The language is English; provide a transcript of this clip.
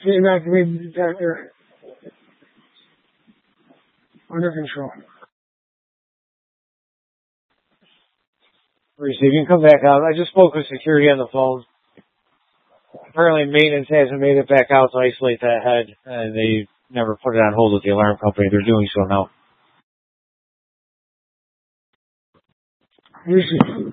Getting back to me back there. Under control. Receiving, come back out. I just spoke with security on the phone. Apparently maintenance hasn't made it back out to isolate that head, and they never put it on hold with the alarm company. They're doing so now. Receiving.